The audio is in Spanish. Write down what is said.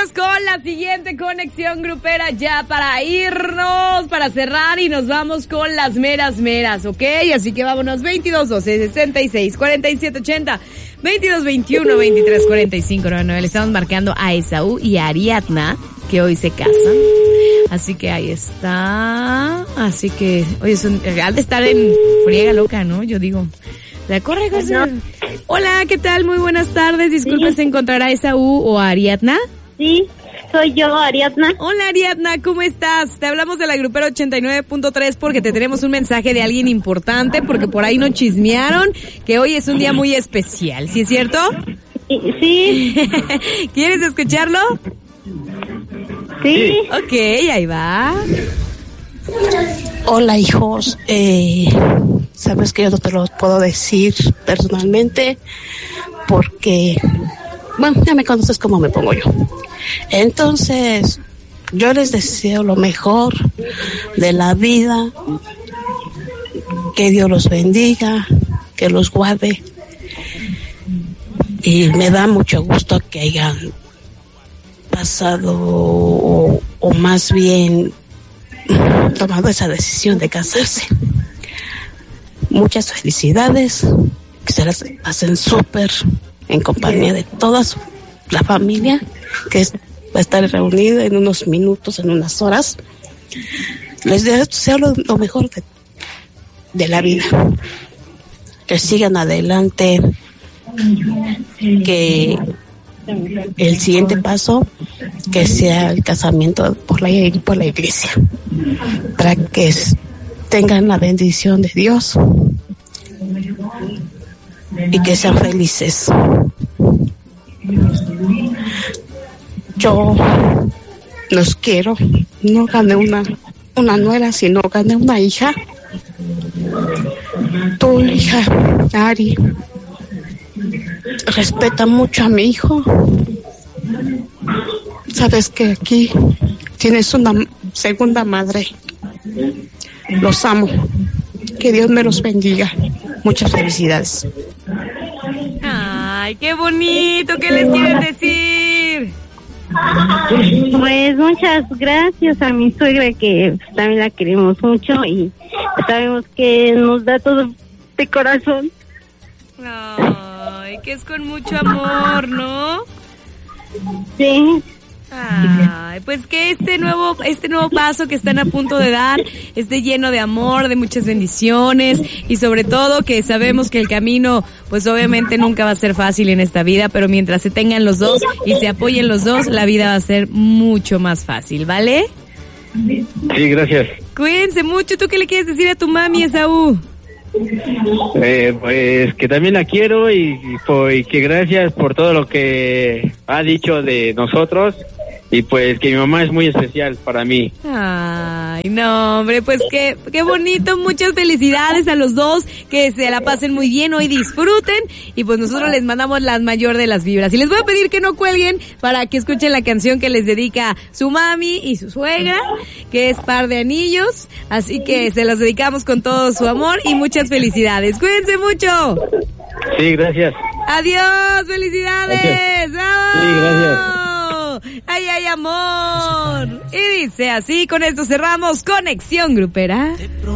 Vámonos con la siguiente conexión grupera ya para irnos, para cerrar y nos vamos con las meras, ¿ok? Así que vámonos 22 12 66 47 80 22 21 23 45 99. Le estamos marcando a Esaú y a Ariadna, que hoy se casan. Así que ahí está. Así que, oye, han de estar en friega loca, ¿no? Yo digo. Corre, José. Hola, ¿qué tal? Muy buenas tardes. Disculpe, ¿se encontrará Esaú o Ariadna? Sí, soy yo, Ariadna. Hola, Ariadna, ¿cómo estás? Te hablamos de la grupera 89.3 porque te tenemos un mensaje de alguien importante, porque por ahí nos chismearon que hoy es un día muy especial, ¿sí es cierto? Sí. ¿Quieres escucharlo? Sí. Ok, ahí va. Hola, hijos. Sabes que yo no te lo puedo decir personalmente porque, bueno, ya me conoces cómo me pongo yo. Entonces, yo les deseo lo mejor de la vida, que Dios los bendiga, que los guarde. Y me da mucho gusto que hayan pasado o más bien tomado esa decisión de casarse. Muchas felicidades, que se las pasen súper en compañía de toda la familia, que va a estar reunida en unos minutos, en unas horas. Les deseo lo mejor de la vida, que sigan adelante, que el siguiente paso que sea el casamiento por la iglesia, para que tengan la bendición de Dios y que sean felices. Yo los quiero. No gané una nuera, sino gané una hija. Tu hija, Ari, respeta mucho a mi hijo. Sabes que aquí tienes una segunda madre. Los amo. Que Dios me los bendiga. Muchas felicidades. Ay, qué bonito. ¿Qué les quieren decir? Pues muchas gracias a mi suegra, que también la queremos mucho y sabemos que nos da todo de corazón. Ay, que es con mucho amor, ¿no? Sí. Ay, pues que este nuevo paso que están a punto de dar esté lleno de amor, de muchas bendiciones y sobre todo que sabemos que el camino pues obviamente nunca va a ser fácil en esta vida, pero mientras se tengan los dos y se apoyen los dos, la vida va a ser mucho más fácil, ¿vale? Sí, gracias. Cuídense mucho. ¿Tú qué le quieres decir a tu mami, Esaú? Pues que también la quiero y que gracias por todo lo que ha dicho de nosotros. Y pues que mi mamá es muy especial para mí. Ay, no, hombre, pues qué bonito. Muchas felicidades a los dos. Que se la pasen muy bien, hoy disfruten. Y pues nosotros les mandamos la mayor de las vibras. Y les voy a pedir que no cuelguen para que escuchen la canción que les dedica su mami y su suegra, que es Par de Anillos. Así que se los dedicamos con todo su amor y muchas felicidades. Cuídense mucho. Sí, gracias. Adiós, felicidades. Gracias. Sí, gracias. ¡Ay, ay, amor! Y dice así, con esto cerramos Conexión Grupera.